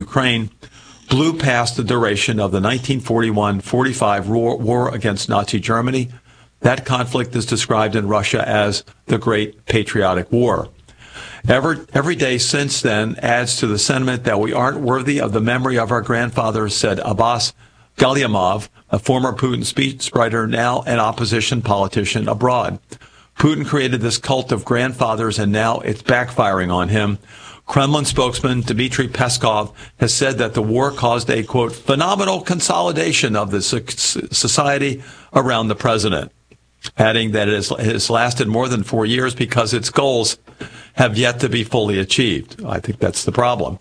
Ukraine blew past the duration of the 1941-45 war against Nazi Germany. That conflict is described in Russia as the Great Patriotic War. Every day since then adds to the sentiment that we aren't worthy of the memory of our grandfathers, said Abbas Galyamov, a former Putin speechwriter, now an opposition politician abroad. Putin created this cult of grandfathers, and now it's backfiring on him. Kremlin spokesman Dmitry Peskov has said that the war caused a, quote, phenomenal consolidation of the society around the president, adding that it has lasted more than 4 years because its goals have yet to be fully achieved. I think that's the problem.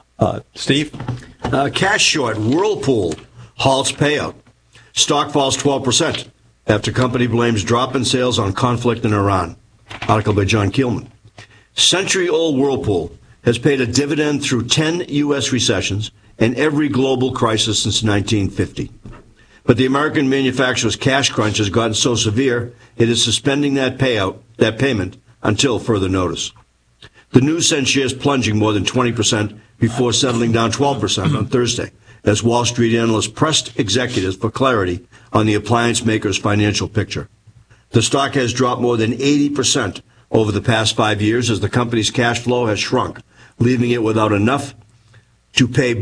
Steve? Cash short. Whirlpool halts payout. Stock falls 12% after company blames drop in sales on conflict in Iran. Article by John Keelman. Century-old Whirlpool has paid a dividend through 10 U.S. recessions and every global crisis since 1950. But the American manufacturer's cash crunch has gotten so severe, it is suspending that payment, until further notice. The news sent shares plunging more than 20% before settling down 12% on Thursday, as Wall Street analysts pressed executives for clarity on the appliance maker's financial picture. The stock has dropped more than 80% over the past 5 years as the company's cash flow has shrunk, leaving it without enough to pay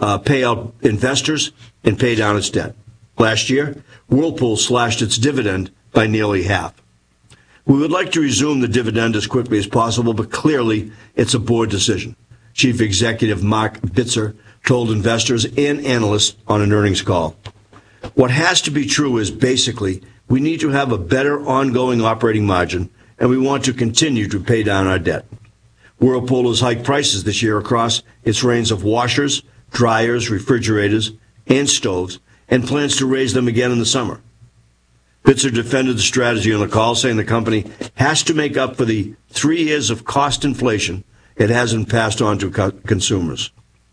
out investors and pay down its debt. Last year, Whirlpool slashed its dividend by nearly half. We would like to resume the dividend as quickly as possible, but clearly it's a board decision, Chief Executive Marc Bitzer told investors and analysts on an earnings call. What has to be true is basically we need to have a better ongoing operating margin, and we want to continue to pay down our debt. Whirlpool has hiked prices this year across its range of washers, dryers, refrigerators, and stoves, and plans to raise them again in the summer. Bitzer defended the strategy on the call, saying the company has to make up for the 3 years of cost inflation it hasn't passed on to consumers.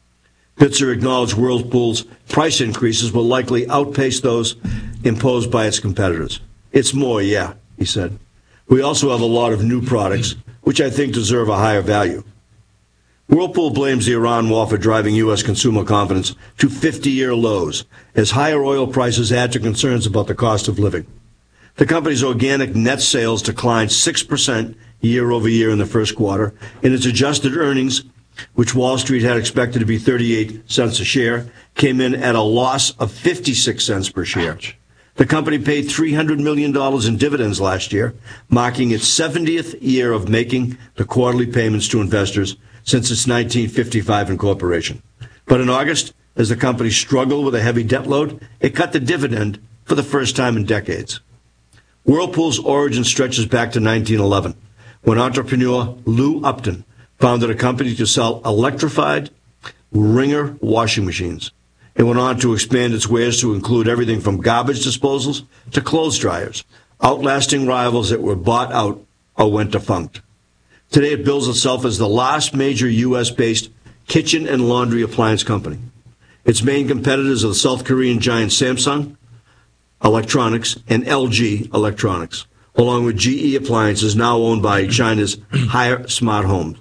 Bitzer acknowledged Whirlpool's price increases will likely outpace those imposed by its competitors. It's more, yeah, he said. We also have a lot of new products, which I think deserve a higher value. Whirlpool blames the Iran war for driving U.S. consumer confidence to 50-year lows, as higher oil prices add to concerns about the cost of living. The company's organic net sales declined 6% year over year in the first quarter, and its adjusted earnings, which Wall Street had expected to be 38 cents a share, came in at a loss of 56 cents per share. The company paid $300 million in dividends last year, marking its 70th year of making the quarterly payments to investors since its 1955 incorporation. But in August, as the company struggled with a heavy debt load, it cut the dividend for the first time in decades. Whirlpool's origin stretches back to 1911, when entrepreneur Lou Upton founded a company to sell electrified Wringer washing machines. It went on to expand its wares to include everything from garbage disposals to clothes dryers, outlasting rivals that were bought out or went defunct. Today it bills itself as the last major U.S.-based kitchen and laundry appliance company. Its main competitors are the South Korean giant Samsung Electronics and LG Electronics, along with GE Appliances, now owned by China's Haier Smart Home.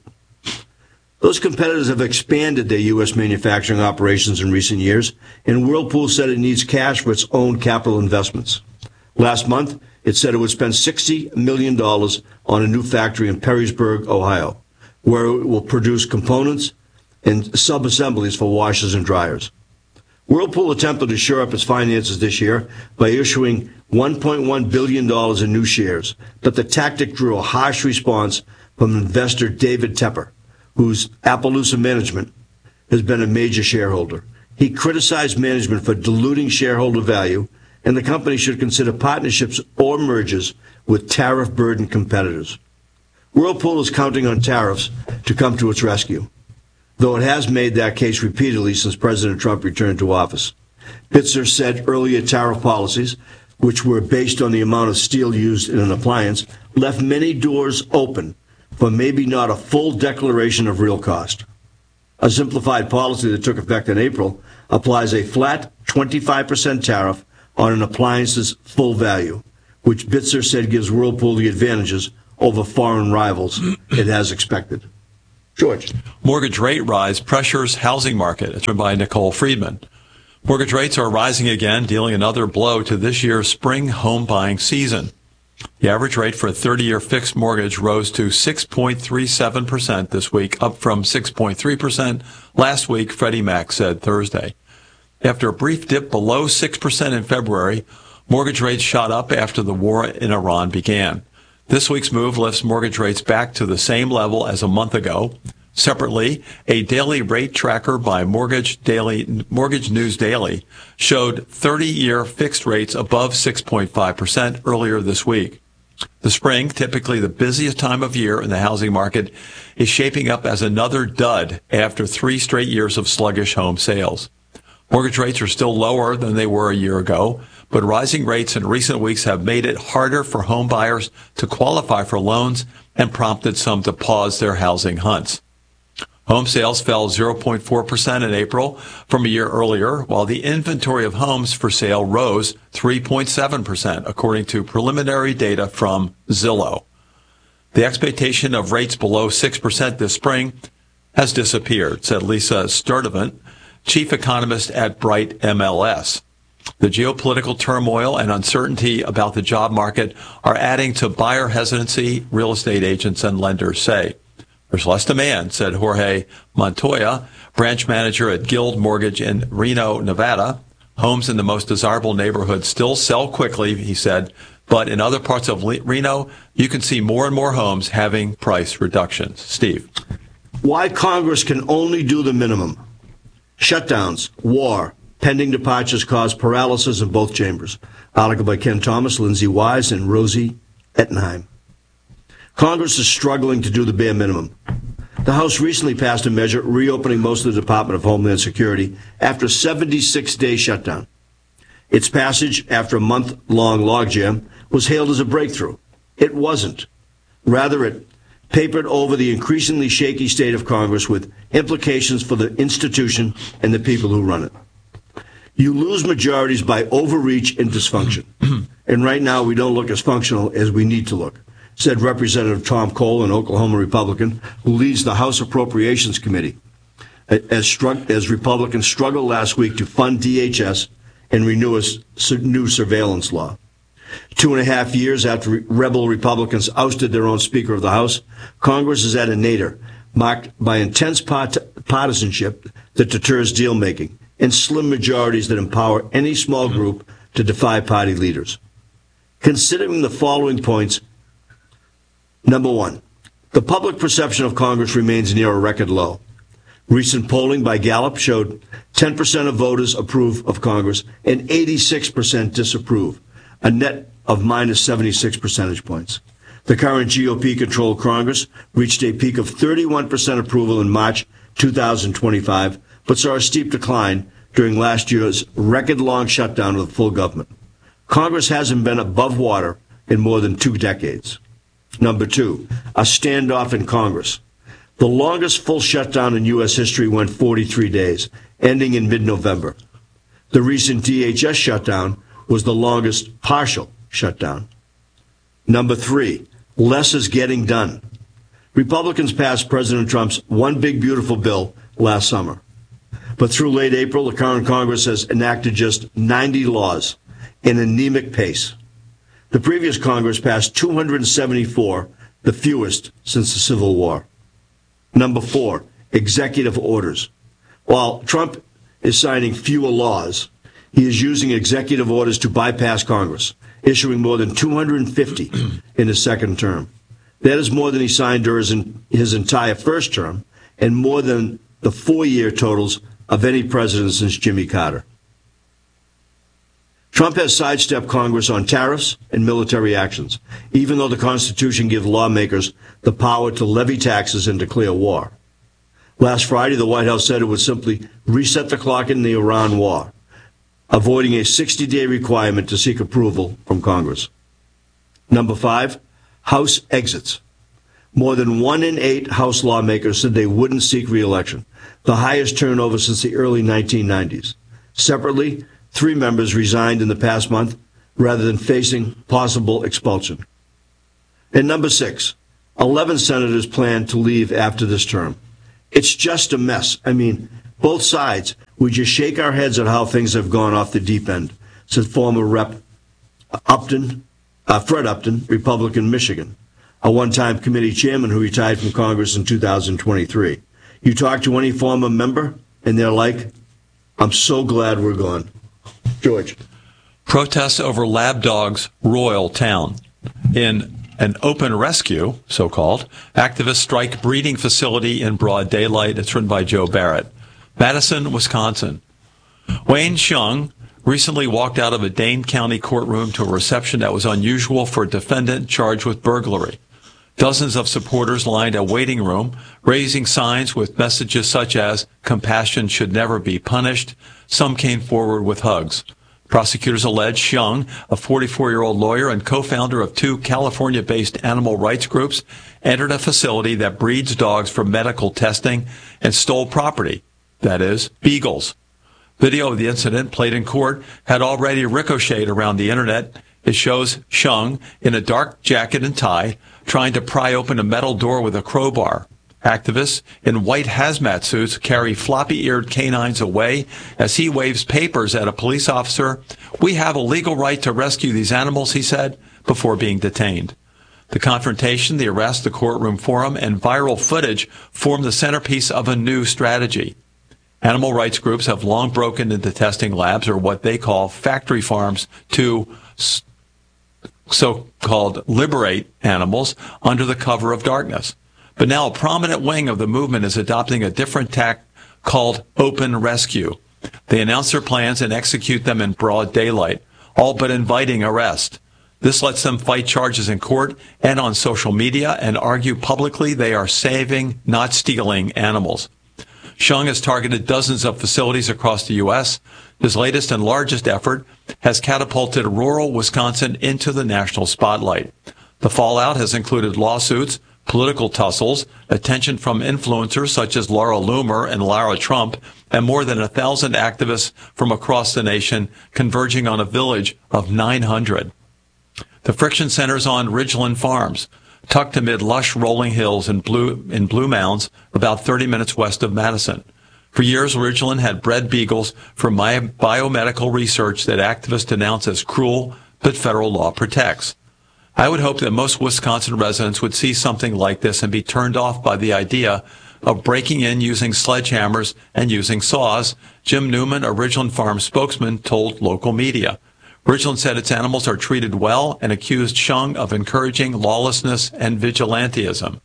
Those competitors have expanded their U.S. manufacturing operations in recent years, and Whirlpool said it needs cash for its own capital investments. Last month, it said it would spend $60 million on a new factory in Perrysburg, Ohio, where it will produce components and sub-assemblies for washers and dryers. Whirlpool attempted to shore up its finances this year by issuing $1.1 billion in new shares, but the tactic drew a harsh response from investor David Tepper, whose Appaloosa management has been a major shareholder. He criticized management for diluting shareholder value, and the company should consider partnerships or mergers with tariff-burdened competitors. Whirlpool is counting on tariffs to come to its rescue, though it has made that case repeatedly since President Trump returned to office. Bitzer said earlier tariff policies, which were based on the amount of steel used in an appliance, left many doors open for maybe not a full declaration of real cost. A simplified policy that took effect in April applies a flat 25% tariff on an appliance's full value, which Bitzer said gives Whirlpool the advantages over foreign rivals it has expected. George. Mortgage rate rise pressures housing market. It's written by Nicole Friedman. Mortgage rates are rising again, dealing another blow to this year's spring home buying season. The average rate for a 30-year fixed mortgage rose to 6.37% this week, up from 6.3% last week, Freddie Mac said Thursday. After a brief dip below 6% in February, mortgage rates shot up after the war in Iran began. This week's move lifts mortgage rates back to the same level as a month ago. Separately, a daily rate tracker by Mortgage News Daily showed 30-year fixed rates above 6.5% earlier this week. The spring, typically the busiest time of year in the housing market, is shaping up as another dud after 3 straight years of sluggish home sales. Mortgage rates are still lower than they were a year ago, but rising rates in recent weeks have made it harder for home buyers to qualify for loans and prompted some to pause their housing hunts. Home sales fell 0.4% in April from a year earlier, while the inventory of homes for sale rose 3.7%, according to preliminary data from Zillow. The expectation of rates below 6% this spring has disappeared, said Lisa Sturdivant, chief economist at Bright MLS. The geopolitical turmoil and uncertainty about the job market are adding to buyer hesitancy, real estate agents and lenders say. There's less demand, said Jorge Montoya, branch manager at Guild Mortgage in Reno, Nevada. Homes in the most desirable neighborhoods still sell quickly, he said, but in other parts of Reno, you can see more and more homes having price reductions. Steve. Why Congress can only do the minimum. Shutdowns, war, pending departures cause paralysis in both chambers. Article by Ken Thomas, Lindsay Wise, and Rosie Ettenheim. Congress is struggling to do the bare minimum. The House recently passed a measure reopening most of the Department of Homeland Security after a 76-day shutdown. Its passage after a month-long logjam was hailed as a breakthrough. It wasn't. Rather, it papered over the increasingly shaky state of Congress with implications for the institution and the people who run it. You lose majorities by overreach and dysfunction. And right now, we don't look as functional as we need to look, said Representative Tom Cole, an Oklahoma Republican who leads the House Appropriations Committee, as Republicans struggled last week to fund DHS and renew a new surveillance law. 2.5 years after rebel Republicans ousted their own Speaker of the House, Congress is at a nadir, marked by intense partisanship that deters deal-making and slim majorities that empower any small group to defy party leaders. Considering the following points, number 1, the public perception of Congress remains near a record low. Recent polling by Gallup showed 10% of voters approve of Congress and 86% disapprove, a net of minus 76 percentage points. The current GOP-controlled Congress reached a peak of 31% approval in March 2025, but saw a steep decline during last year's record-long shutdown of the full government. Congress hasn't been above water in more than 2 decades. Number 2, a standoff in Congress. The longest full shutdown in U.S. history went 43 days, ending in mid-November. The recent DHS shutdown was the longest partial shutdown. Number 3, less is getting done. Republicans passed President Trump's One Big Beautiful Bill last summer. But through late April, the current Congress has enacted just 90 laws, an anemic pace. The previous Congress passed 274, the fewest since the Civil War. Number 4, executive orders. While Trump is signing fewer laws, he is using executive orders to bypass Congress, issuing more than 250 in his second term. That is more than he signed during his entire first term and more than the 4-year totals of any president since Jimmy Carter. Trump has sidestepped Congress on tariffs and military actions, even though the Constitution gives lawmakers the power to levy taxes and declare war. Last Friday, the White House said it would simply reset the clock in the Iran war, avoiding a 60-day requirement to seek approval from Congress. Number 5, House exits. More than 1 in 8 House lawmakers said they wouldn't seek re-election, the highest turnover since the early 1990s. Separately, 3 members resigned in the past month rather than facing possible expulsion. And number 6, 11 senators plan to leave after this term. It's just a mess. I mean, both sides, we just shake our heads at how things have gone off the deep end, said former Rep. Fred Upton, Republican, Michigan, a one-time committee chairman who retired from Congress in 2023. You talk to any former member, and they're like, I'm so glad we're gone. George. Protests over lab dogs roil town. In an open rescue, so-called, activists strike breeding facility in broad daylight. It's written by Joe Barrett. Madison, Wisconsin. Wayne Hsiung recently walked out of a Dane County courtroom to a reception that was unusual for a defendant charged with burglary. Dozens of supporters lined a waiting room, raising signs with messages such as, compassion should never be punished. Some came forward with hugs. Prosecutors allege Hsiung, a 44-year-old lawyer and co-founder of two California-based animal rights groups, entered a facility that breeds dogs for medical testing and stole property, that is, beagles. Video of the incident, played in court, had already ricocheted around the internet. It shows Hsiung in a dark jacket and tie trying to pry open a metal door with a crowbar. Activists in white hazmat suits carry floppy-eared canines away as he waves papers at a police officer. We have a legal right to rescue these animals, he said, before being detained. The confrontation, the arrest, the courtroom forum, and viral footage form the centerpiece of a new strategy. Animal rights groups have long broken into testing labs, or what they call factory farms, to so-called liberate animals under the cover of darkness. But now a prominent wing of the movement is adopting a different tack called open rescue. They announce their plans and execute them in broad daylight, all but inviting arrest. This lets them fight charges in court and on social media and argue publicly they are saving, not stealing animals. Hsiung has targeted dozens of facilities across the U.S. His latest and largest effort has catapulted rural Wisconsin into the national spotlight. The fallout has included lawsuits, political tussles, attention from influencers such as Laura Loomer and Lara Trump, and more than 1,000 activists from across the nation converging on a village of 900. The friction centers on Ridgeland Farms, tucked amid lush rolling hills in Blue Mounds, about 30 minutes west of Madison. For years, Ridgeland had bred beagles for biomedical research that activists denounce as cruel, but federal law protects. I would hope that most Wisconsin residents would see something like this and be turned off by the idea of breaking in using sledgehammers and using saws, Jim Newman, a Ridgeland Farm spokesman, told local media. Ridgeland said its animals are treated well and accused Hsiung of encouraging lawlessness and vigilantism.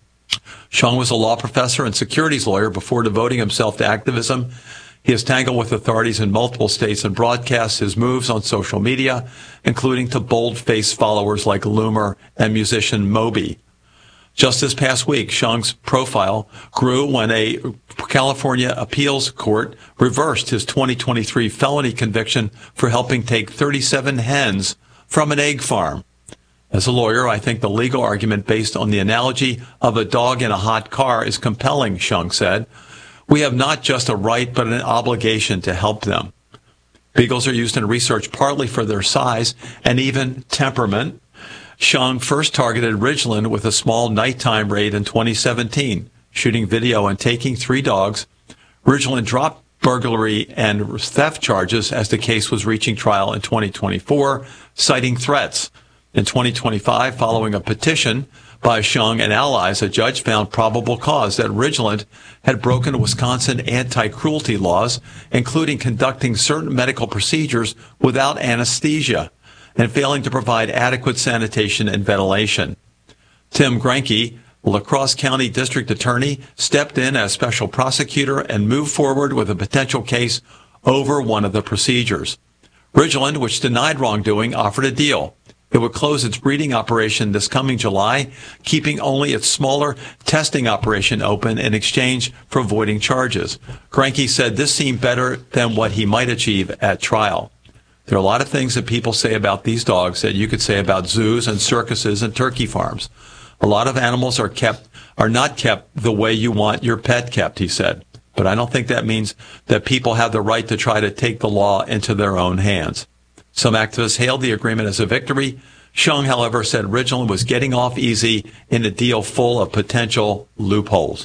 Hsiung was a law professor and securities lawyer before devoting himself to activism. He has tangled with authorities in multiple states and broadcasts his moves on social media, including to bold-faced followers like Loomer and musician Moby. Just this past week, Hsiung's profile grew when a California appeals court reversed his 2023 felony conviction for helping take 37 hens from an egg farm. As a lawyer, I think the legal argument based on the analogy of a dog in a hot car is compelling, Hsiung said. We have not just a right, but an obligation to help them. Beagles are used in research partly for their size and even temperament. Hsiung first targeted Ridgeland with a small nighttime raid in 2017, shooting video and taking 3 dogs. Ridgeland dropped burglary and theft charges as the case was reaching trial in 2024, citing threats. In 2025, following a petition by Hsiung and allies, a judge found probable cause that Ridgeland had broken Wisconsin anti-cruelty laws, including conducting certain medical procedures without anesthesia and failing to provide adequate sanitation and ventilation. Tim Granke, La Crosse County District Attorney, stepped in as special prosecutor and moved forward with a potential case over one of the procedures. Ridgeland, which denied wrongdoing, offered a deal. It would close its breeding operation this coming July, keeping only its smaller testing operation open in exchange for avoiding charges. Granke said this seemed better than what he might achieve at trial. There are a lot of things that people say about these dogs that you could say about zoos and circuses and turkey farms. A lot of animals are not kept the way you want your pet kept, he said. But I don't think that means that people have the right to try to take the law into their own hands. Some activists hailed the agreement as a victory. Hsiung, however, said Ridgeland was getting off easy in a deal full of potential loopholes.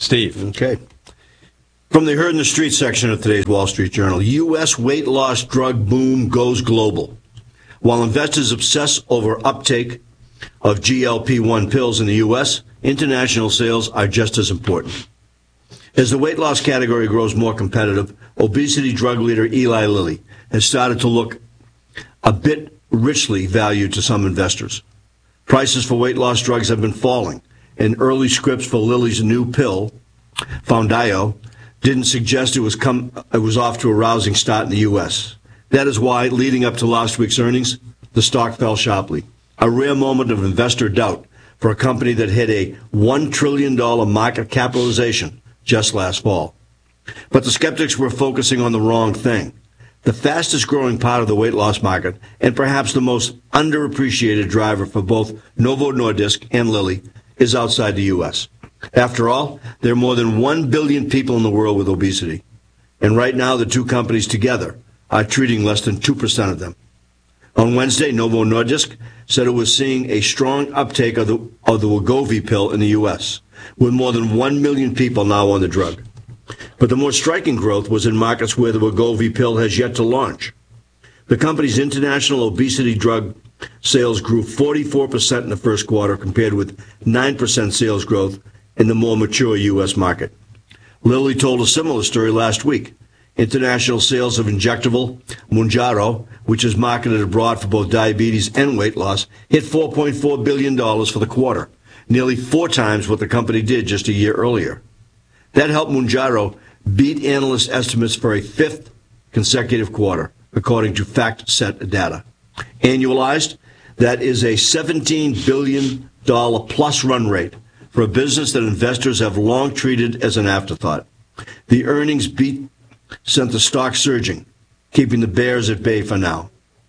Steve. Okay. From the Heard in the Street section of today's Wall Street Journal, U.S. weight loss drug boom goes global. While investors obsess over uptake of GLP-1 pills in the U.S., international sales are just as important. As the weight loss category grows more competitive, obesity drug leader Eli Lilly has started to look a bit richly valued to some investors. Prices for weight loss drugs have been falling, and early scripts for Lilly's new pill, Foundayo, didn't suggest it was off to a rousing start in the U.S. That is why, leading up to last week's earnings, the stock fell sharply. A rare moment of investor doubt for a company that hit a $1 trillion market capitalization just last fall. But the skeptics were focusing on the wrong thing. The fastest growing part of the weight loss market, and perhaps the most underappreciated driver for both Novo Nordisk and Lilly, is outside the U.S. After all, there are more than 1 billion people in the world with obesity. And right now, the two companies together are treating less than 2% of them. On Wednesday, Novo Nordisk said it was seeing a strong uptake of the Wegovy pill in the U.S., with more than 1 million people now on the drug. But the more striking growth was in markets where the Wegovy pill has yet to launch. The company's international obesity drug sales grew 44% in the first quarter, compared with 9% sales growth in the more mature U.S. market. Lilly told a similar story last week. International sales of injectable Mounjaro, which is marketed abroad for both diabetes and weight loss, hit $4.4 billion for the quarter, nearly 4 times what the company did just a year earlier. That helped Mounjaro beat analyst estimates for a 5th consecutive quarter, according to FactSet data. Annualized, that is a $17 billion plus run rate for a business that investors have long treated as an afterthought. The earnings beat sent the stock surging, keeping the bears at bay for now.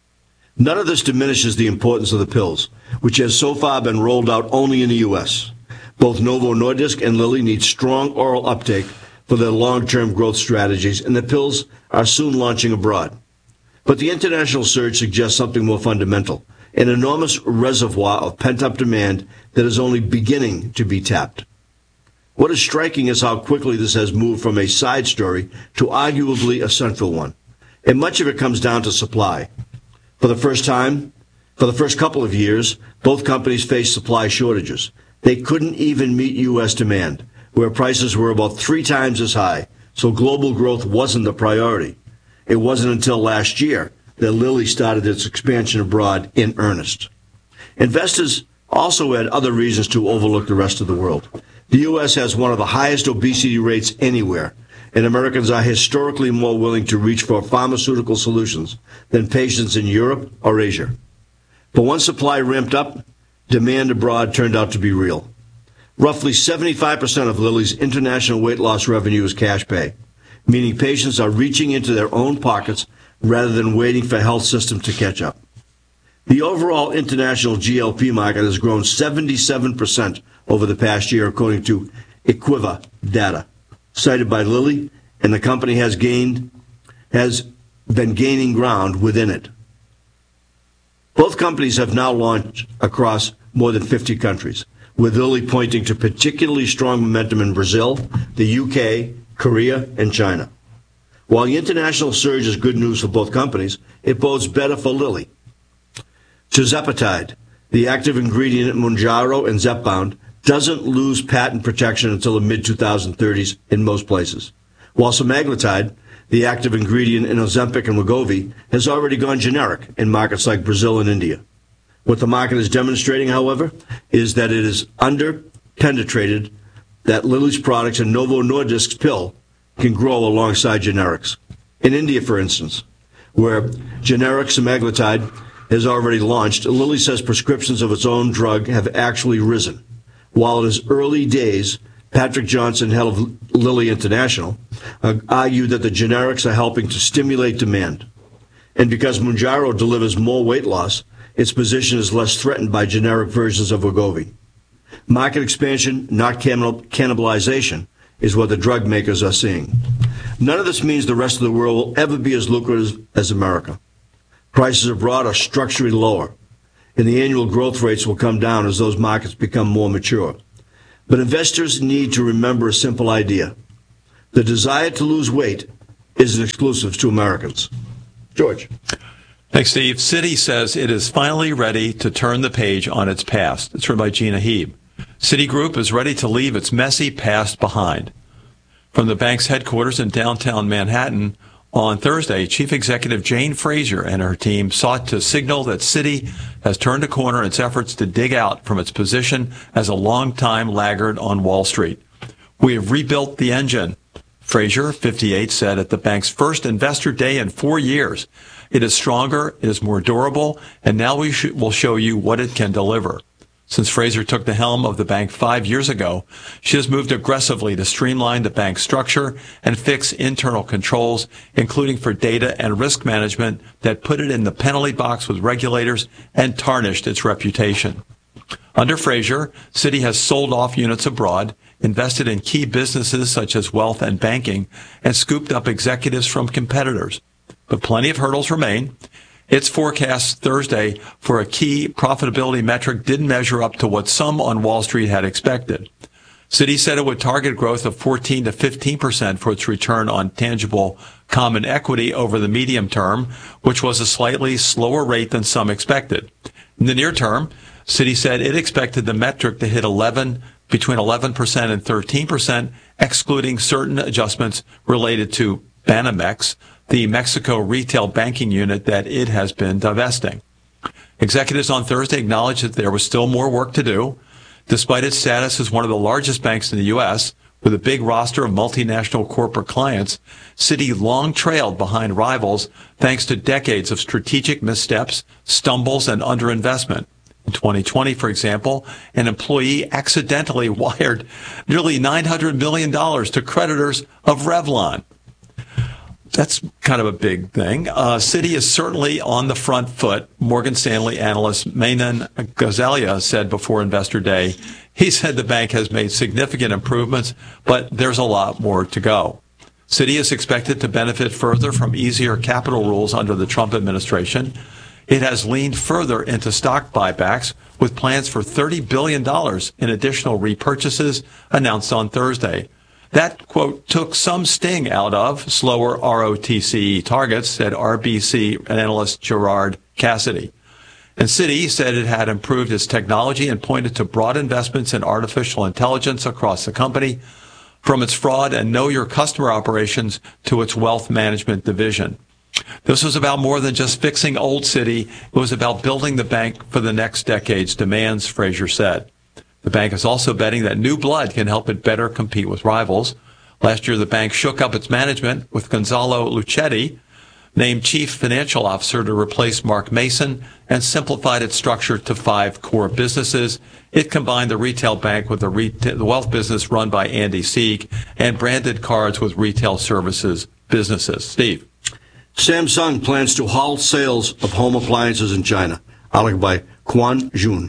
None of this diminishes the importance of the pills, which has so far been rolled out only in the U.S. Both Novo Nordisk and Lilly need strong oral uptake for their long-term growth strategies, and the pills are soon launching abroad. But the international surge suggests something more fundamental, an enormous reservoir of pent-up demand that is only beginning to be tapped. What is striking is how quickly this has moved from a side story to arguably a central one. And much of it comes down to supply. For the first couple of years, both companies faced supply shortages. They couldn't even meet U.S. demand, where prices were about 3 times as high, so global growth wasn't the priority. It wasn't until last year that Lilly started its expansion abroad in earnest. Investors also had other reasons to overlook the rest of the world. The U.S. has one of the highest obesity rates anywhere, and Americans are historically more willing to reach for pharmaceutical solutions than patients in Europe or Asia. But once supply ramped up, demand abroad turned out to be real. Roughly 75% of Lilly's international weight loss revenue is cash pay, meaning patients are reaching into their own pockets rather than waiting for health systems to catch up. The overall international GLP market has grown 77% over the past year, according to Equiva data, cited by Lilly, and the company has been gaining ground within it. Both companies have now launched across more than 50 countries, with Lilly pointing to particularly strong momentum in Brazil, the UK, Korea, and China. While the international surge is good news for both companies, it bodes better for Lilly. Tirzepatide, the active ingredient in Mounjaro and Zepbound, doesn't lose patent protection until the mid-2030s in most places, while semaglutide, the active ingredient in Ozempic and Wegovy, has already gone generic in markets like Brazil and India. What the market is demonstrating, however, is that it is under-penetrated, that Lilly's products and Novo Nordisk's pill can grow alongside generics. In India, for instance, where generic semaglutide has already launched, Lilly says prescriptions of its own drug have actually risen. While in its early days, Patrick Johnson, head of Lilly International, argued that the generics are helping to stimulate demand. And because Mounjaro delivers more weight loss, its position is less threatened by generic versions of Wegovy. Market expansion, not cannibalization, is what the drug makers are seeing. None of this means the rest of the world will ever be as lucrative as America. Prices abroad are structurally lower, and the annual growth rates will come down as those markets become more mature. But investors need to remember a simple idea. The desire to lose weight isn't exclusive to Americans. George. Thanks, Steve. Citi says it is finally ready to turn the page on its past. It's written by Gina Heeb. Citigroup is ready to leave its messy past behind. From the bank's headquarters in downtown Manhattan, on Thursday, Chief Executive Jane Fraser and her team sought to signal that Citi has turned a corner in its efforts to dig out from its position as a longtime laggard on Wall Street. We have rebuilt the engine, Fraser, 58, said at the bank's first investor day in 4 years. It is stronger, it is more durable, and now we'll show you what it can deliver. Since Fraser took the helm of the bank 5 years ago, she has moved aggressively to streamline the bank's structure and fix internal controls, including for data and risk management that put it in the penalty box with regulators and tarnished its reputation. Under Fraser, Citi has sold off units abroad, invested in key businesses such as wealth and banking, and scooped up executives from competitors. But plenty of hurdles remain. Its forecast Thursday for a key profitability metric didn't measure up to what some on Wall Street had expected. Citi said it would target growth of 14 to 15% for its return on tangible common equity over the medium term, which was a slightly slower rate than some expected. In the near term, Citi said it expected the metric to hit between 11% and 13%, excluding certain adjustments related to Banamex, the Mexico retail banking unit that it has been divesting. Executives on Thursday acknowledged that there was still more work to do. Despite its status as one of the largest banks in the U.S., with a big roster of multinational corporate clients, Citi long trailed behind rivals thanks to decades of strategic missteps, stumbles, and underinvestment. In 2020, for example, an employee accidentally wired nearly $900 million to creditors of Revlon. That's kind of a big thing. Citi is certainly on the front foot, Morgan Stanley analyst Manan Gosalia said before Investor Day. He said the bank has made significant improvements, but there's a lot more to go. Citi is expected to benefit further from easier capital rules under the Trump administration. It has leaned further into stock buybacks with plans for $30 billion in additional repurchases announced on Thursday. That, quote, took some sting out of slower ROTCE targets, said RBC analyst Gerard Cassidy. And Citi said it had improved its technology and pointed to broad investments in artificial intelligence across the company, from its fraud and know your customer operations to its wealth management division. This was about more than just fixing old Citi. It was about building the bank for the next decade's demands, Fraser said. The bank is also betting that new blood can help it better compete with rivals. Last year, the bank shook up its management with Gonzalo Luchetti named chief financial officer to replace Mark Mason and simplified its structure to 5 core businesses. It combined the retail bank with the wealth business run by Andy Sieg and branded cards with retail services businesses. Steve. Samsung plans to halt sales of home appliances in China. Article by Quan Jun.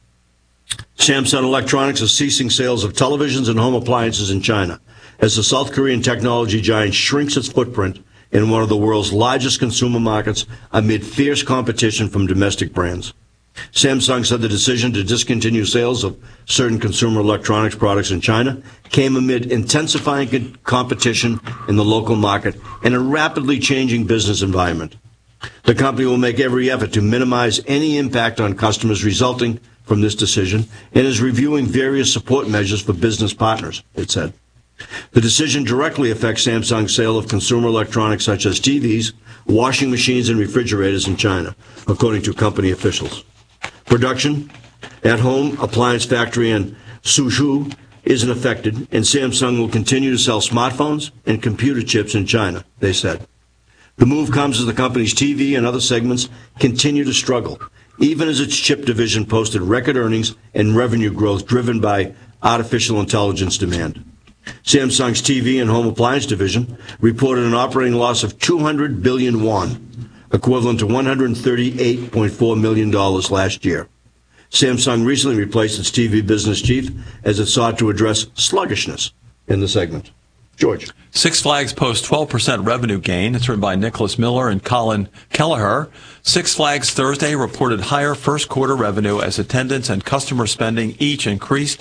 Samsung Electronics is ceasing sales of televisions and home appliances in China as the South Korean technology giant shrinks its footprint in one of the world's largest consumer markets amid fierce competition from domestic brands. Samsung said the decision to discontinue sales of certain consumer electronics products in China came amid intensifying competition in the local market and a rapidly changing business environment. The company will make every effort to minimize any impact on customers resulting from this decision and is reviewing various support measures for business partners, it said. The decision directly affects Samsung's sale of consumer electronics such as TVs, washing machines, and refrigerators in China, according to company officials. Production at home appliance factory in Suzhou isn't affected, and Samsung will continue to sell smartphones and computer chips in China, they said. The move comes as the company's TV and other segments continue to struggle, even as its chip division posted record earnings and revenue growth driven by artificial intelligence demand. Samsung's TV and home appliance division reported an operating loss of 200 billion won, equivalent to $138.4 million last year. Samsung recently replaced its TV business chief as it sought to address sluggishness in the segment. George. Six Flags posts 12% revenue gain. It's written by Nicholas Miller and Colin Kelleher. Six Flags Thursday reported higher first quarter revenue as attendance and customer spending each increased.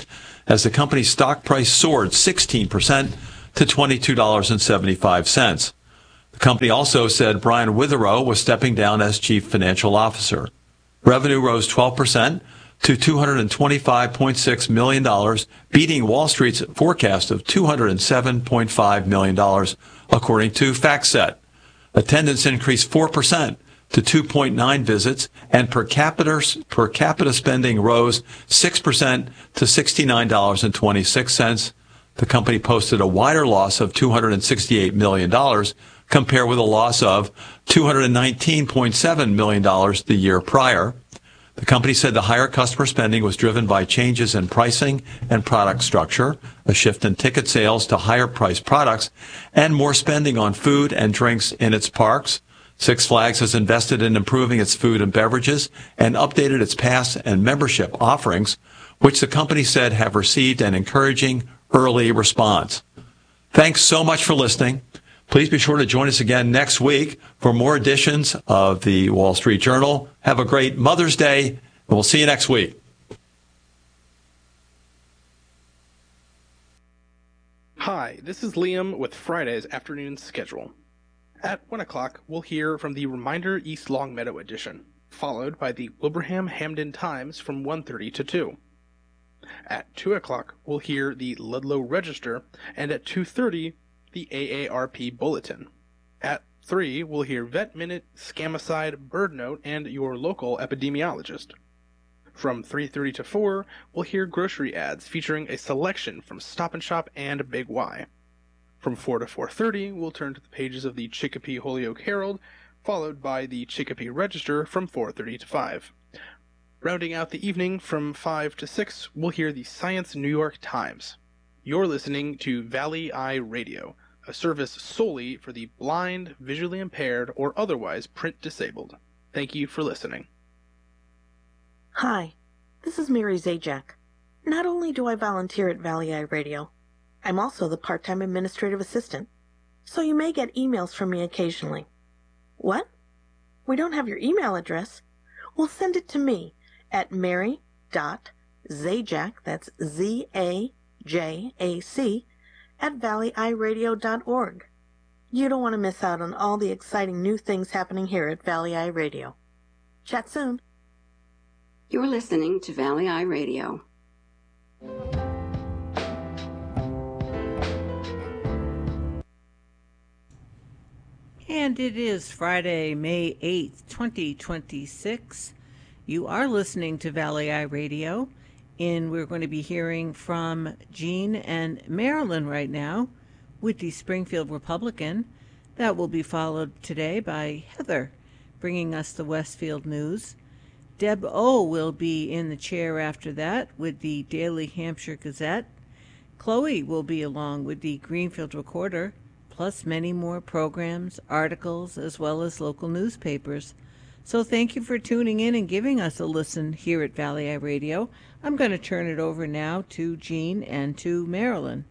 as the company's stock price soared 16% to $22.75. The company also said Brian Witherow was stepping down as chief financial officer. Revenue rose 12% to $225.6 million, beating Wall Street's forecast of $207.5 million, according to FactSet. Attendance increased 4% to 2.9 visits, and per capita spending rose 6% to $69.26. The company posted a wider loss of $268 million, compared with a loss of $219.7 million the year prior. The company said the higher customer spending was driven by changes in pricing and product structure, a shift in ticket sales to higher priced products, and more spending on food and drinks in its parks. Six Flags has invested in improving its food and beverages and updated its pass and membership offerings, which the company said have received an encouraging early response. Thanks so much for listening. Please be sure to join us again next week for more editions of the Wall Street Journal. Have a great Mother's Day, and we'll see you next week. Hi, this is Liam with Friday's afternoon schedule. At 1 o'clock, we'll hear from the Reminder East Longmeadow edition, followed by the Wilbraham Hamden Times from 1:30 to 2. At 2 o'clock, we'll hear the Ludlow Register, and at 2:30, the AARP Bulletin. At 3, we'll hear Vet Minute, Scamicide, Bird Note, and your local epidemiologist. From 3:30 to 4, we'll hear grocery ads featuring a selection from Stop and Shop and Big Y. From 4 to 4:30, we'll turn to the pages of the Chicopee Holyoke Herald, followed by the Chicopee Register from 4:30 to 5. Rounding out the evening from 5 to 6, we'll hear the Science New York Times. You're listening to Valley Eye Radio, a service solely for the blind, visually impaired, or otherwise print disabled. Thank you for listening. Hi, this is Mary Zajac. Not only do I volunteer at Valley Eye Radio, I'm also the part-time administrative assistant, so you may get emails from me occasionally. What? We don't have your email address? Well, send it to me at mary.zajac, that's Z-A-J-A-C, at valleyeyeradio.org. You don't want to miss out on all the exciting new things happening here at Valley Eye Radio. Chat soon. You're listening to Valley Eye Radio. And it is Friday, May 8th, 2026. You are listening to Valley Eye Radio, and we're going to be hearing from Jean and Marilyn right now with the Springfield Republican. That will be followed today by Heather, bringing us the Westfield News. Deb O. will be in the chair after that with the Daily Hampshire Gazette. Chloe will be along with the Greenfield Recorder, plus many more programs, articles, as well as local newspapers. So thank you for tuning in and giving us a listen here at Valley Eye Radio. I'm going to turn it over now to Jean and to Marilyn.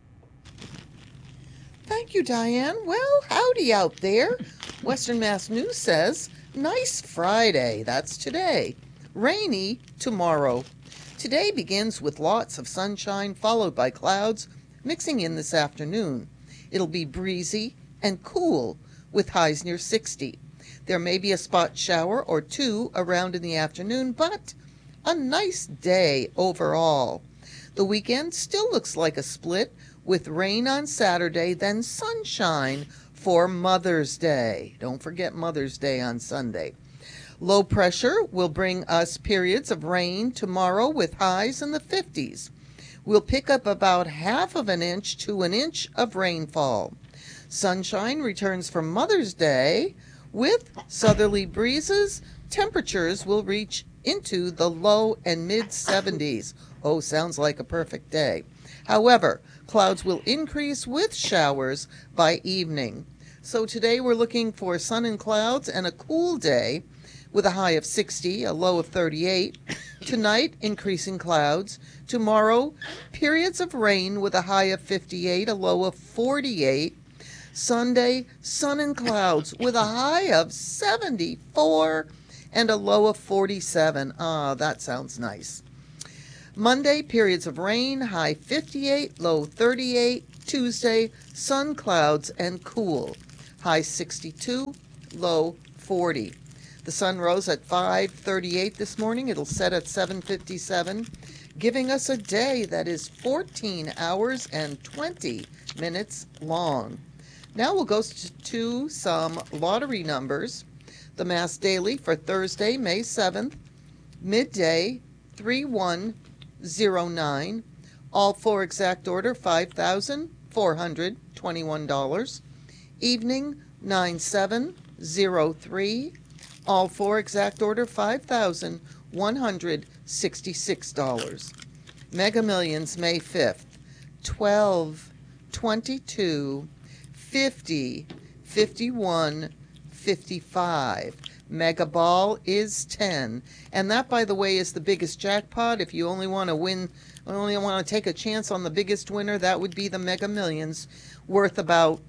Thank you, Diane. Well, howdy out there. Western Mass News says, nice Friday, that's today. Rainy tomorrow. Today begins with lots of sunshine followed by clouds mixing in this afternoon. It'll be breezy and cool with highs near 60. There may be a spot shower or two around in the afternoon, but a nice day overall. The weekend still looks like a split with rain on Saturday, then sunshine for Mother's Day. Don't forget Mother's Day on Sunday. Low pressure will bring us periods of rain tomorrow with highs in the 50s. We'll pick up about half of an inch to an inch of rainfall. Sunshine returns for Mother's Day with southerly breezes. Temperatures will reach into the low and mid 70s. Oh, sounds like a perfect day. However, clouds will increase with showers by evening. So today we're looking for sun and clouds and a cool day with a high of 60, a low of 38. Tonight, increasing clouds. Tomorrow, periods of rain with a high of 58, a low of 48. Sunday, sun and clouds with a high of 74 and a low of 47. Ah, that sounds nice. Monday, periods of rain, high 58, low 38. Tuesday, sun, clouds, and cool, high 62, low 40. The sun rose at 5:38 this morning. It'll set at 7:57, giving us a day that is 14 hours and 20 minutes long. Now we'll go to some lottery numbers. The Mass Daily for Thursday, May 7th, midday 3109. All four exact order $5,421. Evening 9703. All four exact order $5,166. Mega Millions May 5th 12, 22, 50, 51, 55. Mega Ball is 10. And that, by the way, is the biggest jackpot. If you only want to take a chance on the biggest winner, that would be the Mega Millions, worth about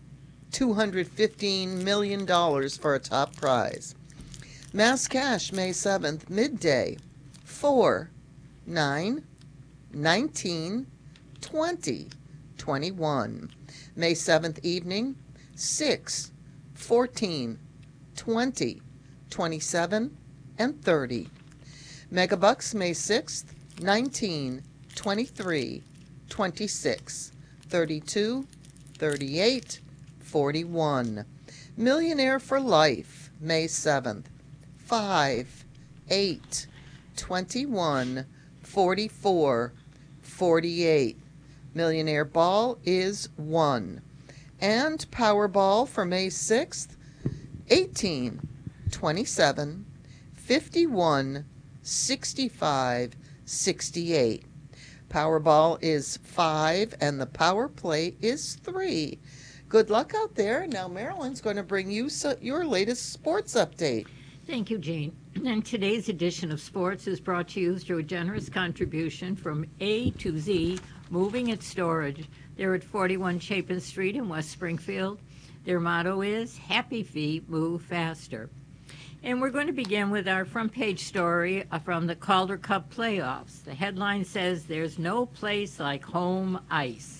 $215 million for a top prize. Mass Cash May 7th, midday 4, 9, 19, 20, 21. May 7th evening 6, 14, 20, 27, and 30. Megabucks May 6th 19, 23, 26, 32, 38, 41. Millionaire for Life May 7th 5, 8, 21, 44, 48. Millionaire Ball is 1. And Powerball for May 6th 18, 27, 51, 65, 68. Powerball is 5 and the power play is 3. Good luck out there. Now Marilyn's going to bring you your latest sports update. Thank you, Jane. And today's edition of Sports is brought to you through a generous contribution from A to Z Moving and Storage. They're at 41 Chapin Street in West Springfield. Their motto is Happy Feet Move Faster. And we're going to begin with our front page story from the Calder Cup playoffs. The headline says, "There's no place like home ice."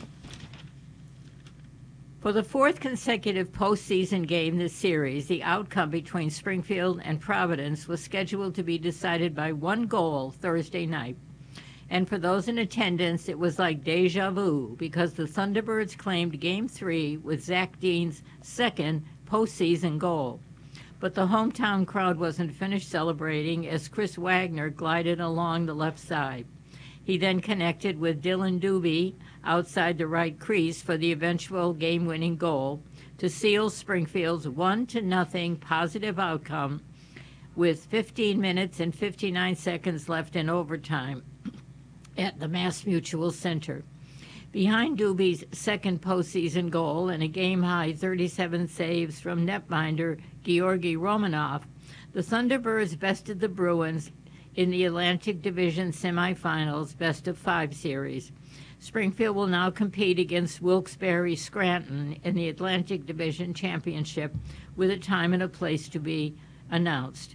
For the fourth consecutive postseason game this series, the outcome between Springfield and Providence was scheduled to be decided by one goal Thursday night. And for those in attendance, it was like deja vu because the Thunderbirds claimed Game 3 with Zach Dean's second postseason goal. But the hometown crowd wasn't finished celebrating as Chris Wagner glided along the left side. He then connected with Dylan Doobie outside the right crease for the eventual game-winning goal to seal Springfield's 1-0 positive outcome with 15 minutes and 59 seconds left in overtime at the Mass Mutual Center. Behind Doobie's second postseason goal and a game-high 37 saves from netminder Georgy Romanov, the Thunderbirds bested the Bruins in the Atlantic Division semifinals best-of-5 series. Springfield will now compete against Wilkes-Barre Scranton in the Atlantic Division Championship with a time and a place to be announced.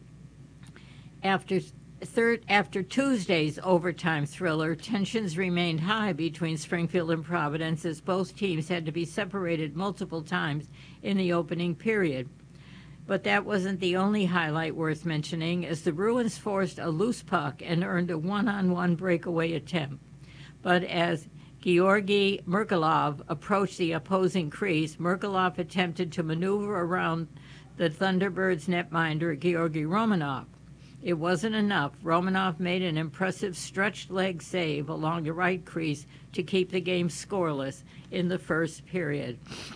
After Tuesday's overtime thriller, tensions remained high between Springfield and Providence as both teams had to be separated multiple times in the opening period. But that wasn't the only highlight worth mentioning, as the Bruins forced a loose puck and earned a one-on-one breakaway attempt. But as Georgy Merkulov approached the opposing crease, Merkulov attempted to maneuver around the Thunderbirds netminder Georgy Romanov. It wasn't enough. Romanov made an impressive stretched leg save along the right crease to keep the game scoreless in the first period.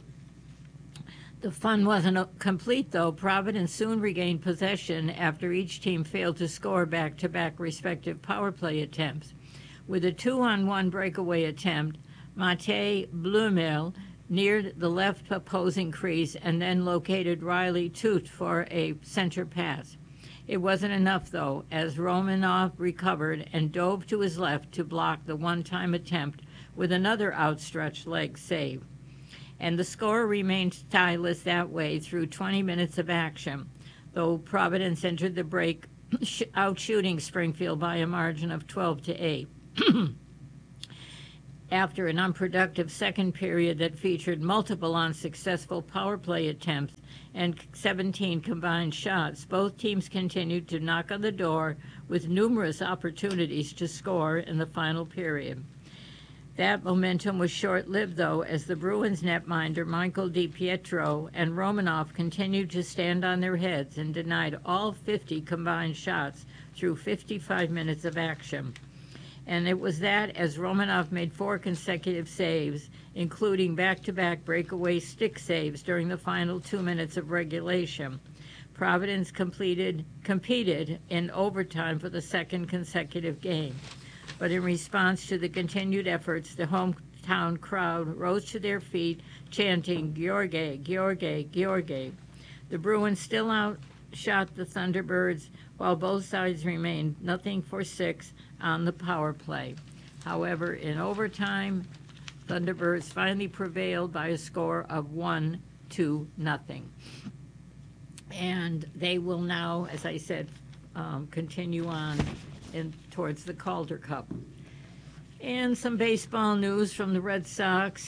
The fun wasn't complete, though. Providence soon regained possession after each team failed to score back-to-back respective power play attempts. With a 2-on-1 breakaway attempt, Mate Blumel neared the left opposing crease and then located Riley Toot for a center pass. It wasn't enough, though, as Romanov recovered and dove to his left to block the one-time attempt with another outstretched leg save. And the score remained styleless that way through 20 minutes of action, though Providence entered the break outshooting Springfield by a margin of 12-8. After an unproductive second period that featured multiple unsuccessful power play attempts and 17 combined shots, both teams continued to knock on the door with numerous opportunities to score in the final period. That momentum was short-lived, though, as the Bruins netminder Michael DiPietro and Romanov continued to stand on their heads and denied all 50 combined shots through 55 minutes of action. And it was that as Romanov made 4 consecutive saves, including back-to-back breakaway stick saves during the final 2 minutes of regulation. Providence competed in overtime for the second consecutive game. But in response to the continued efforts, the hometown crowd rose to their feet, chanting, "Gheorghe, Gheorghe, Gheorghe." The Bruins still outshot the Thunderbirds, while both sides remained 0-for-6 on the power play. However, in overtime, Thunderbirds finally prevailed by a score of 1-0. And they will now, as I said, continue on towards the Calder Cup. And some baseball news from the Red Sox.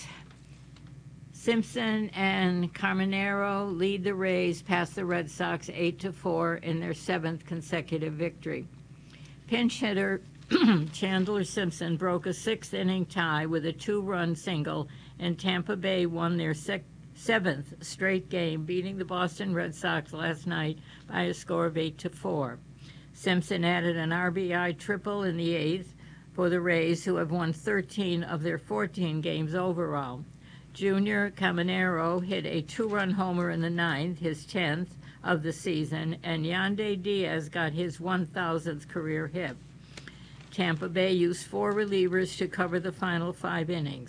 Simpson and Caminero lead the Rays past the Red Sox 8-4 in their 7th consecutive victory. Pinch hitter Chandler Simpson broke a 6th-inning tie with a 2-run single, and Tampa Bay won their 7th straight game, beating the Boston Red Sox last night by a score of 8-4. Simpson added an RBI triple in the 8th for the Rays, who have won 13 of their 14 games overall. Junior Caminero hit a 2-run homer in the 9th, his 10th of the season, and Yandy Diaz got his 1,000th career hit. Tampa Bay used 4 relievers to cover the final 5 innings.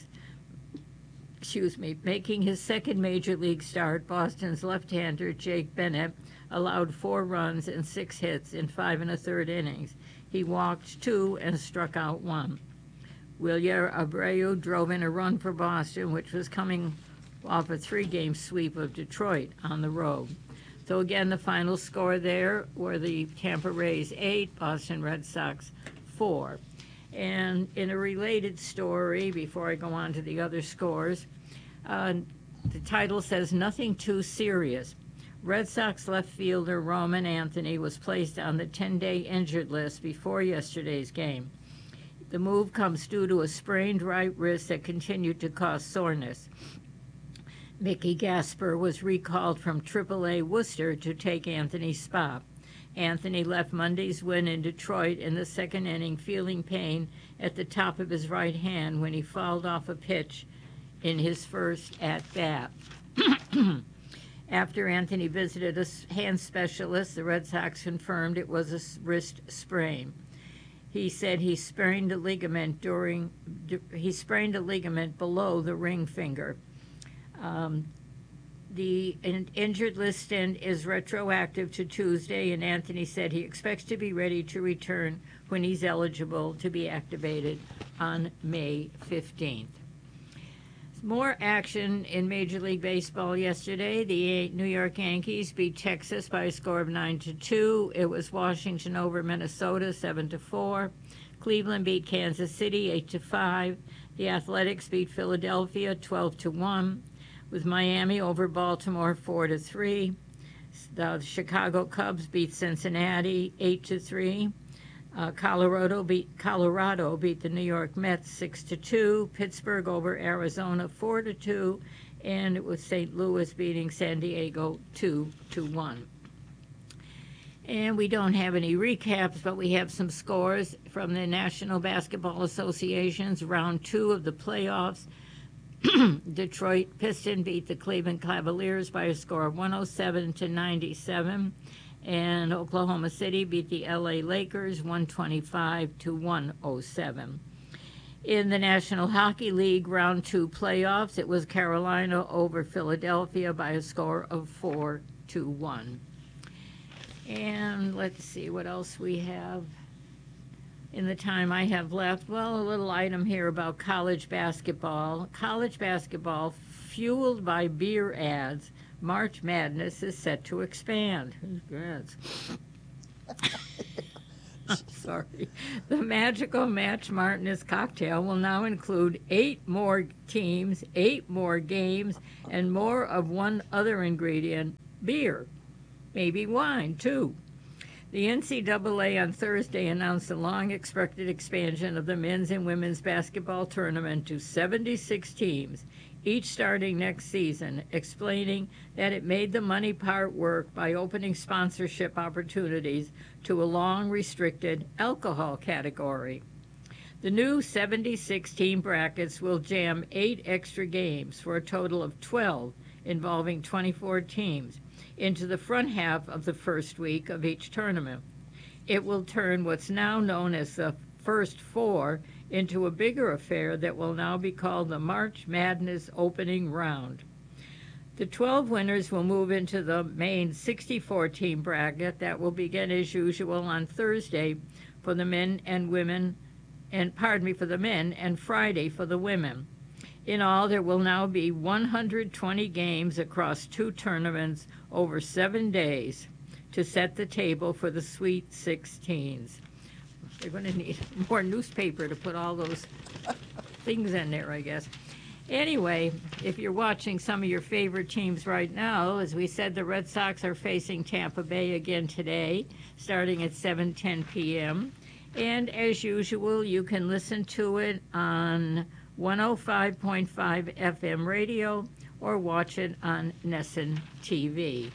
Making his second major league start, Boston's left-hander Jake Bennett allowed 4 runs and 6 hits in 5 1/3 innings. He walked 2 and struck out 1. Wilyer Abreu drove in a run for Boston, which was coming off a 3-game sweep of Detroit on the road. So again, the final score there were the Tampa Rays 8, Boston Red Sox 4. And in a related story, before I go on to the other scores, the title says, "Nothing Too Serious." Red Sox left fielder Roman Anthony was placed on the 10-day injured list before yesterday's game. The move comes due to a sprained right wrist that continued to cause soreness. Mickey Gasper was recalled from AAA Worcester to take Anthony's spot. Anthony left Monday's win in Detroit in the 2nd inning feeling pain at the top of his right hand when he fouled off a pitch in his first at-bat. After Anthony visited a hand specialist, the Red Sox confirmed it was a wrist sprain. He said he sprained a ligament below the ring finger. The injured list stint is retroactive to Tuesday, and Anthony said he expects to be ready to return when he's eligible to be activated on May 15th. More action in Major League Baseball yesterday. The New York Yankees beat Texas by a score of 9-2. It was Washington over Minnesota 7-4. Cleveland beat Kansas City 8-5. The Athletics beat Philadelphia 12-1. With Miami over Baltimore 4-3. The Chicago Cubs beat Cincinnati 8-3. Colorado beat the New York Mets 6-2. Pittsburgh over Arizona 4-2, and it was St. Louis beating San Diego 2-1. And we don't have any recaps, but we have some scores from the National Basketball Association's round 2 of the playoffs. Detroit Pistons beat the Cleveland Cavaliers by a score of 107-97. And Oklahoma City beat the LA Lakers 125-107. In the National Hockey League Round 2 playoffs, it was Carolina over Philadelphia by a score of 4-1. And let's see what else we have in the time I have left. Well, a little item here about college basketball. College basketball, fueled by beer ads, March Madness is set to expand. Congrats. sorry. The magical Match Martinez cocktail will now include 8 more teams, 8 more games, and more of one other ingredient, beer. Maybe wine, too. The NCAA on Thursday announced the long-expected expansion of the men's and women's basketball tournament to 76 teams, each starting next season, explaining that it made the money part work by opening sponsorship opportunities to a long-restricted alcohol category. The new 76-team brackets will jam 8 extra games for a total of 12 involving 24 teams into the front half of the first week of each tournament. It will turn what's now known as the First Four into a bigger affair that will now be called the March Madness Opening Round. The 12 winners will move into the main 64-team bracket that will begin as usual on Thursday for the men and women, for the men, and Friday for the women. In all, there will now be 120 games across 2 tournaments over 7 days to set the table for the Sweet 16s. They're going to need more newspaper to put all those things in there, I guess. Anyway, if you're watching some of your favorite teams right now, as we said, the Red Sox are facing Tampa Bay again today, starting at 7:10 p.m. And as usual, you can listen to it on 105.5 FM radio or watch it on Nesson TV.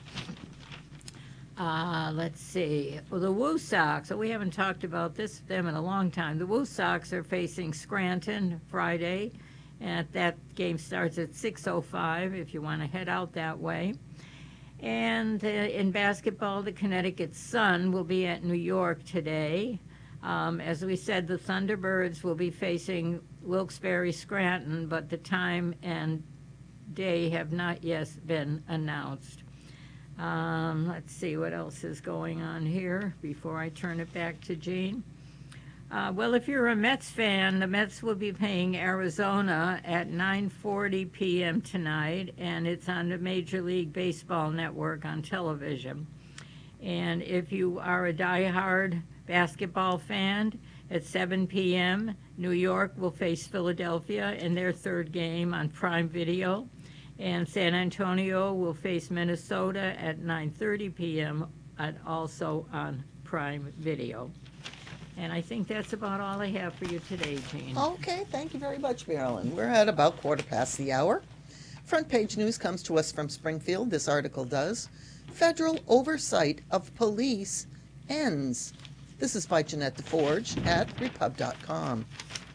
Let's see. Well, the Woo Sox, we haven't talked about them in a long time. The Woo Sox are facing Scranton Friday, and that game starts at 6:05 if you want to head out that way. And in basketball, the Connecticut Sun will be at New York today. As we said, the Thunderbirds will be facing Wilkes-Barre Scranton, but the time and day have not yet been announced. Let's see what else is going on here before I turn it back to Jean. Well, if you're a Mets fan, the Mets will be playing Arizona at 9:40 p.m. tonight, and it's on the Major League Baseball Network on television. And if you are a diehard basketball fan, at 7 p.m., New York will face Philadelphia in their third game on Prime Video, and San Antonio will face Minnesota at 9:30 p.m. Also on Prime Video. And I think that's about all I have for you today, Jean. Okay, thank you very much, Marilyn. We're at about 1/4 the hour. Front page news comes to us from Springfield. This article does. Federal oversight of police ends. This is by Jeanette DeForge at repub.com.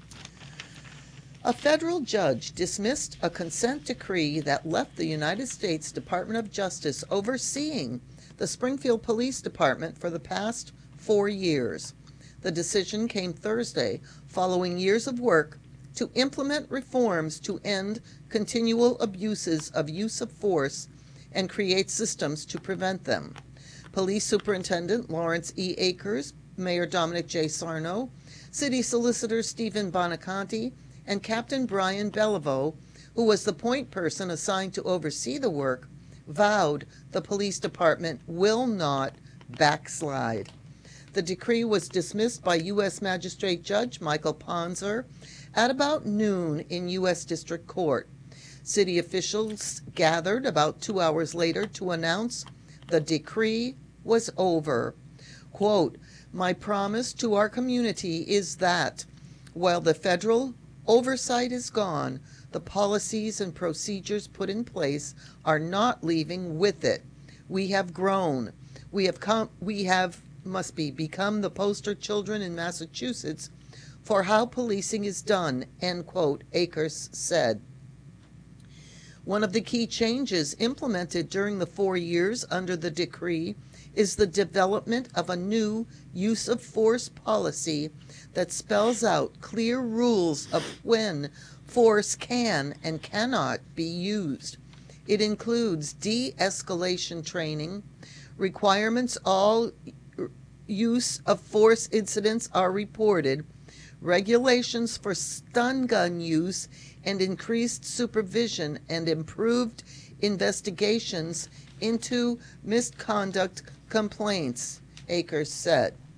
A federal judge dismissed a consent decree that left the United States Department of Justice overseeing the Springfield Police Department for the past 4 years. The decision came Thursday following years of work to implement reforms to end continual abuses of use of force and create systems to prevent them. Police Superintendent Lawrence E. Akers, Mayor Dominic J. Sarno, City Solicitor Stephen Bonaconti, and Captain Brian Beliveau, who was the point person assigned to oversee the work, vowed the police department will not backslide. The decree was dismissed by U.S. Magistrate Judge Michael Ponzer at about noon in U.S. District Court. City officials gathered about 2 hours later to announce the decree was over. Quote, "My promise to our community is that, while the federal oversight is gone, the policies and procedures put in place are not leaving with it. We have grown. We have become the poster children in Massachusetts for how policing is done," end quote, Akers said. One of the key changes implemented during the 4 years under the decree is the development of a new use of force policy that spells out clear rules of when force can and cannot be used. It includes de-escalation training, requirements all use of force incidents are reported, regulations for stun gun use, and increased supervision and improved investigations into misconduct complaints, Akers said.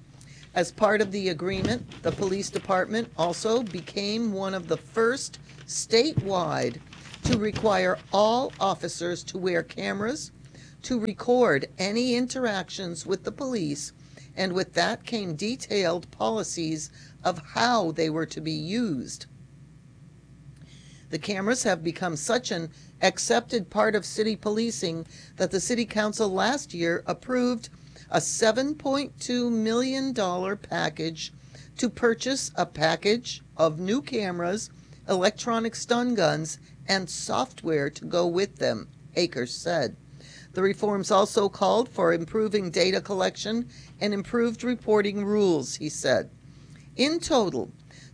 As part of the agreement, the police department also became one of the first statewide to require all officers to wear cameras to record any interactions with the police, and with that came detailed policies of how they were to be used. The cameras have become such an accepted part of city policing that the city council last year approved a $7.2 million package to purchase a package of new cameras, electronic stun guns, and software to go with them, Akers said. The reforms also called for improving data collection and improved reporting rules, he said. In total,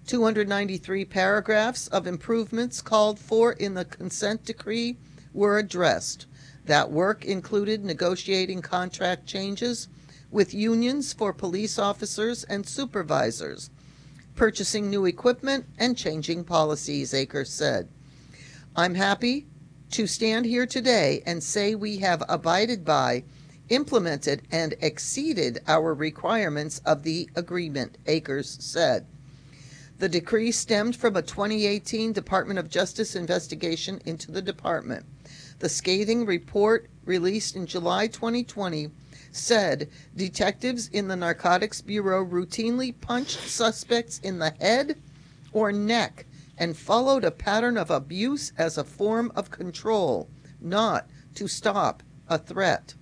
293 paragraphs of improvements called for in the consent decree were addressed. That work included negotiating contract changes with unions for police officers and supervisors, purchasing new equipment, and changing policies, Akers said. I'm happy to stand here today and say we have abided by, implemented, and exceeded our requirements of the agreement, Akers said. The decree stemmed from a 2018 Department of Justice investigation into the department. The scathing report released in July 2020 said detectives in the Narcotics Bureau routinely punched suspects in the head or neck and followed a pattern of abuse as a form of control, not to stop a threat.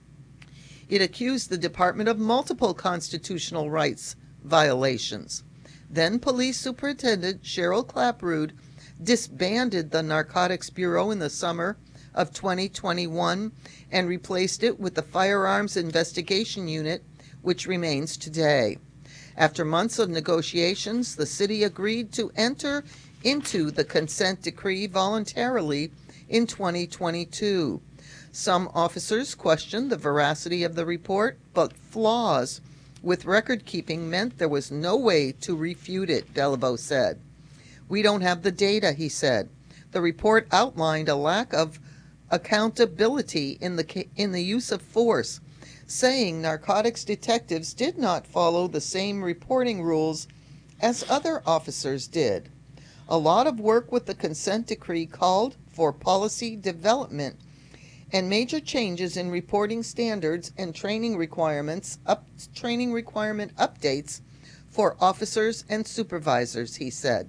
It accused the department of multiple constitutional rights violations. Then Police Superintendent Cheryl Clapprood disbanded the Narcotics Bureau in the summer of 2021 and replaced it with the Firearms Investigation Unit, which remains today. After months of negotiations, the city agreed to enter into the consent decree voluntarily in 2022. Some officers questioned the veracity of the report, but flaws with record-keeping meant there was no way to refute it, Delvaux said. We don't have the data, he said. The report outlined a lack of accountability in the use of force, saying narcotics detectives did not follow the same reporting rules as other officers did. A lot of work with the consent decree called for policy development and major changes in reporting standards and training requirement updates for officers and supervisors, he said.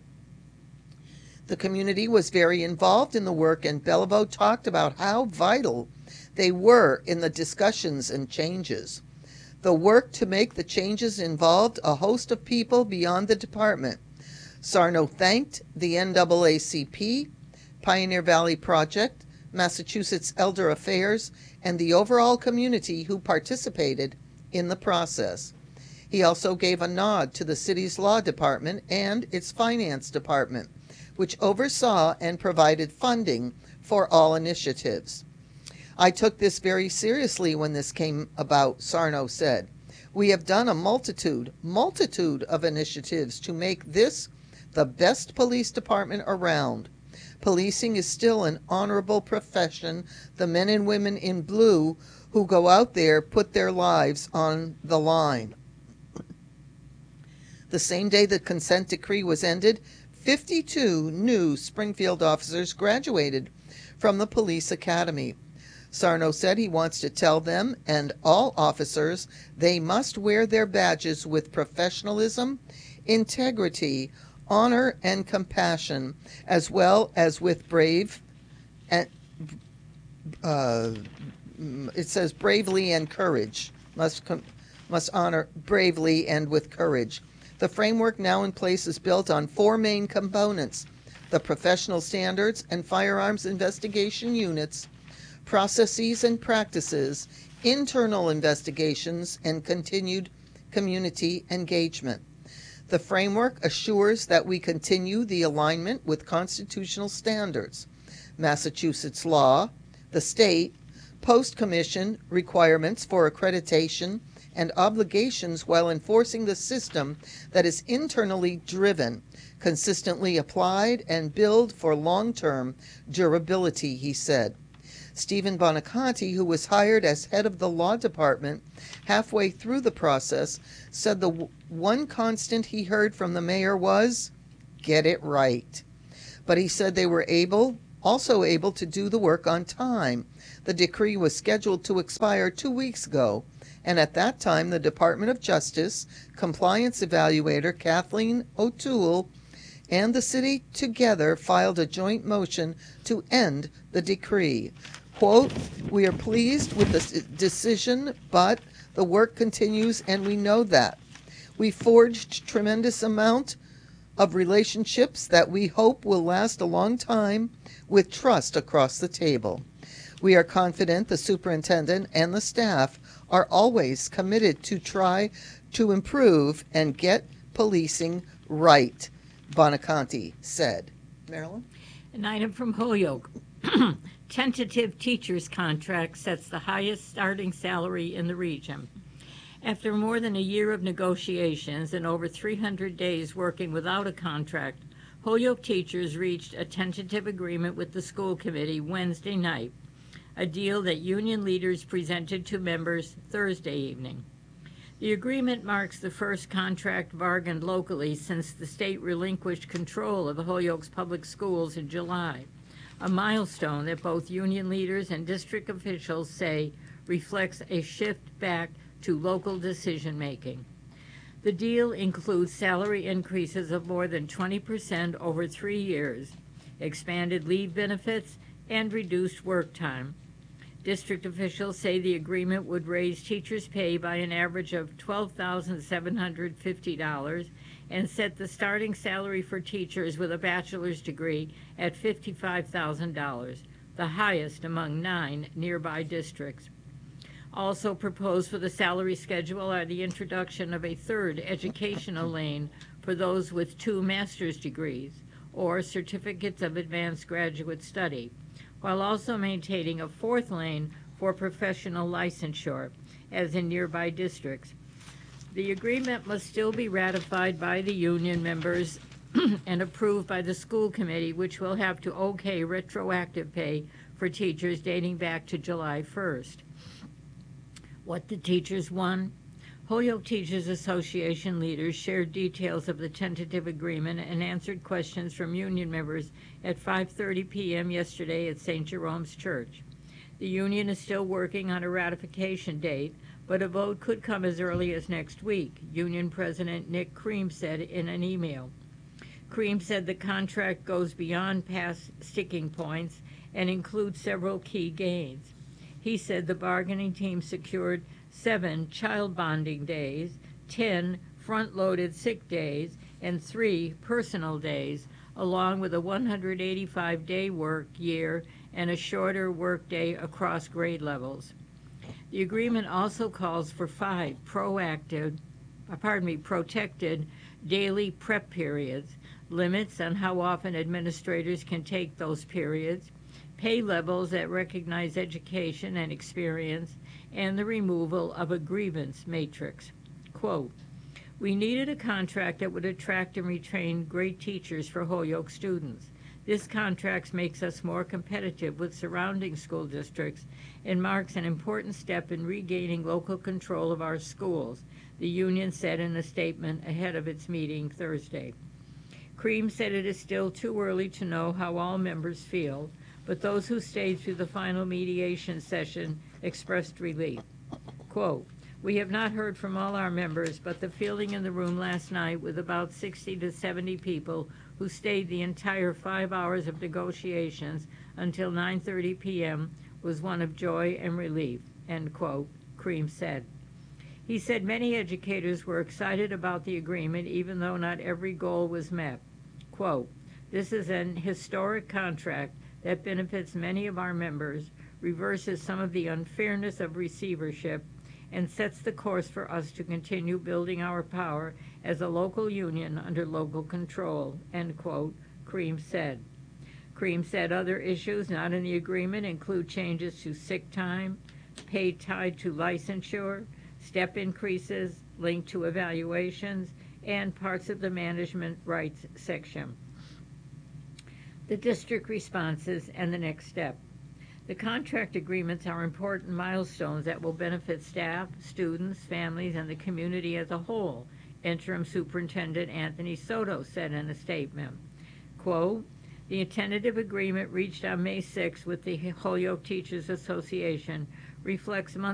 The community was very involved in the work, and Delvaux talked about how vital they were in the discussions and changes. The work to make the changes involved a host of people beyond the department. Sarno thanked the NAACP, Pioneer Valley Project, Massachusetts Elder Affairs, and the overall community who participated in the process. He also gave a nod to the city's law department and its finance department, which oversaw and provided funding for all initiatives. I took this very seriously when this came about, Sarno said. We have done a multitude of initiatives to make this the best police department around. Policing is still an honorable profession. The men and women in blue who go out there put their lives on the line. The same day the consent decree was ended, 52 new Springfield officers graduated from the police academy. Sarno said he wants to tell them and all officers they must wear their badges with professionalism, integrity, honor, and compassion, as well as with brave and it says bravely and courage. Must honor bravely and with courage. The framework now in place is built on 4 main components: the professional standards and firearms investigation units, processes and practices, internal investigations, and continued community engagement. The framework assures that we continue the alignment with constitutional standards, Massachusetts law, the state, post-commission requirements for accreditation, and obligations while enforcing the system that is internally driven, consistently applied, and build for long-term durability, he said. Stephen Bonaconti, who was hired as head of the law department halfway through the process, said the one constant he heard from the mayor was, "Get it right." But he said they were also able to do the work on time. The decree was scheduled to expire 2 weeks ago, and at that time the Department of Justice compliance evaluator Kathleen O'Toole and the city together filed a joint motion to end the decree. Quote, "We are pleased with the decision, but the work continues and we know that. We forged tremendous amount of relationships that we hope will last a long time with trust across the table. We are confident the superintendent and the staff are always committed to try to improve and get policing right," Bonaconti said. Marilyn? An item from Holyoke. Tentative teacher's contract sets the highest starting salary in the region. After more than a year of negotiations and over 300 days working without a contract, Holyoke teachers reached a tentative agreement with the school committee Wednesday night, a deal that union leaders presented to members Thursday evening. The agreement marks the first contract bargained locally since the state relinquished control of the Holyoke's public schools in July, a milestone that both union leaders and district officials say reflects a shift back to local decision-making. The deal includes salary increases of more than 20% over 3 years, expanded leave benefits, and reduced work time. District officials say the agreement would raise teachers' pay by an average of $12,750 and set the starting salary for teachers with a bachelor's degree at $55,000, the highest among 9 nearby districts. Also proposed for the salary schedule are the introduction of a third educational lane for those with 2 master's degrees or certificates of advanced graduate study, while also maintaining a 4th lane for professional licensure, as in nearby districts. The agreement must still be ratified by the union members and approved by the school committee, which will have to okay retroactive pay for teachers dating back to July 1st. What the teachers won? Holyoke Teachers Association leaders shared details of the tentative agreement and answered questions from union members at 5:30 p.m. yesterday at St. Jerome's Church. The union is still working on a ratification date, but a vote could come as early as next week, Union President Nick Cream said in an email. Cream said the contract goes beyond past sticking points and includes several key gains. He said the bargaining team secured 7 child bonding days, 10 front-loaded sick days, and 3 personal days, along with a 185-day work year and a shorter work day across grade levels. The agreement also calls for 5 protected daily prep periods, limits on how often administrators can take those periods, pay levels that recognize education and experience, and the removal of a grievance matrix. Quote, "We needed a contract that would attract and retain great teachers for Holyoke students. This contract makes us more competitive with surrounding school districts and marks an important step in regaining local control of our schools," the union said in a statement ahead of its meeting Thursday. Cream said it is still too early to know how all members feel, but those who stayed through the final mediation session expressed relief. Quote, "We have not heard from all our members, but the feeling in the room last night with about 60 to 70 people who stayed the entire 5 hours of negotiations until 9:30 p.m. was one of joy and relief," end quote, Cream said. He said many educators were excited about the agreement even though not every goal was met. Quote, "This is an historic contract that benefits many of our members, reverses some of the unfairness of receivership, and sets the course for us to continue building our power as a local union under local control," end quote, Cream said. Cream said other issues not in the agreement include changes to sick time, pay tied to licensure, step increases linked to evaluations, and parts of the management rights section. The district responses and the next step. The contract agreements are important milestones that will benefit staff, students, families, and the community as a whole, Interim Superintendent Anthony Soto said in a statement. Quote, the tentative agreement reached on May 6 with the Holyoke Teachers Association reflects months